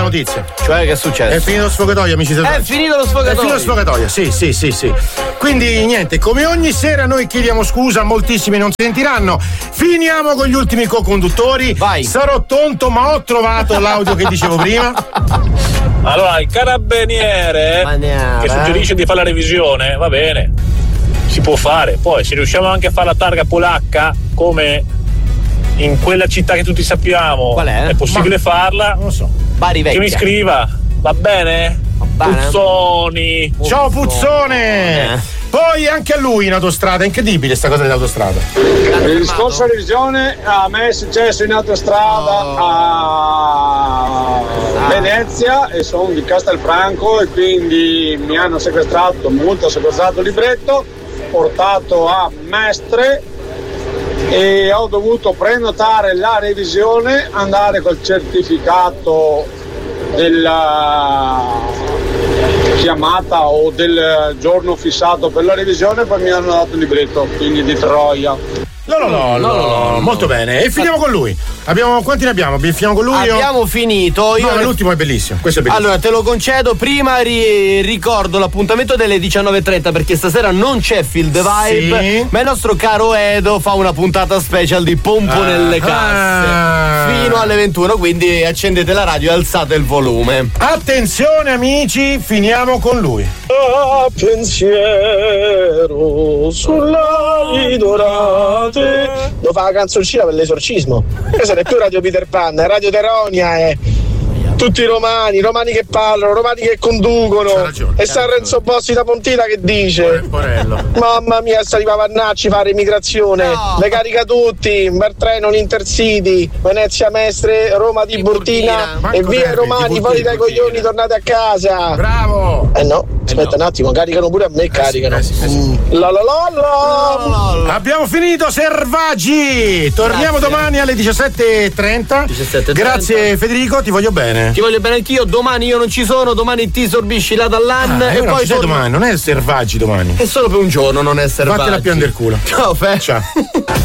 notizia. Cioè, che è successo? È finito lo sfogatoio, amici del È finito lo sfogatoio. È finito lo sfogatoio, sì. Quindi niente, come ogni sera noi chiediamo scusa, moltissimi non sentiranno. Finiamo con gli ultimi co-conduttori. Vai. Sarò tonto, ma ho trovato l'audio che dicevo prima. Allora, il carabiniere che suggerisce di fare la revisione, va bene, si può fare. Poi se riusciamo anche a fare la targa polacca come in quella città che tutti sappiamo, qual è possibile farla? Non lo so. Bari Vecchia. Che mi scriva, va bene? Puzzoni. Ciao Puzzone. Poi anche a lui in autostrada, incredibile sta cosa dell'autostrada. Il discorso revisione a me è successo in autostrada a Venezia e sono di Castelfranco e quindi mi hanno sequestrato il libretto, portato a Mestre e ho dovuto prenotare la revisione, andare col certificato della chiamata o del giorno fissato per la revisione, poi mi hanno dato il libretto, quindi di Troia. No, molto bene. E finiamo con lui. Quanti ne abbiamo? Finiamo con lui? Abbiamo finito. L'ultimo è bellissimo. Questo è bellissimo. Allora, te lo concedo. Prima ricordo l'appuntamento delle 19:30 perché stasera non c'è Feel the Vibe, sì, ma il nostro caro Edo fa una puntata special di Pompo nelle casse fino alle 21, quindi accendete la radio e alzate il volume. Attenzione amici, finiamo con lui. Pensiero sulle dorate. Devo fare la canzoncina per l'esorcismo. Questa non è più Radio Peter Pan, è Radio Teronia, tutti romani che parlano, romani che conducono. E San Renzo Bossi da Pontida che dice: mamma mia, sta di Pavannacci fare immigrazione, le carica tutti, per treno l'Intercity, Venezia Mestre, Roma di Burtina e via i romani, fuori dai coglioni, tornate a casa. Bravo! No, aspetta un attimo, caricano pure a me, caricano. Abbiamo finito Servaggi. Torniamo domani alle 17:30. Grazie Federico, ti voglio bene. Ti voglio bene anch'io. Domani io non ci sono, domani ti sorbisci la Dallan e poi domani, non è Servaggi domani. È solo per un giorno, non è Servaggi. Vattela a piangere il culo. Ciao Fe. Ciao.